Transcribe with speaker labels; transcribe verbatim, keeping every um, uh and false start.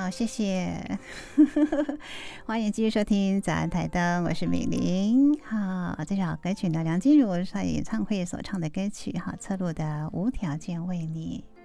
Speaker 1: 好，谢谢。欢迎继续收听早安台灯，我是美玲。好，这首歌曲呢，梁静茹在演唱会所唱的歌曲，好，侧录的无条件为你。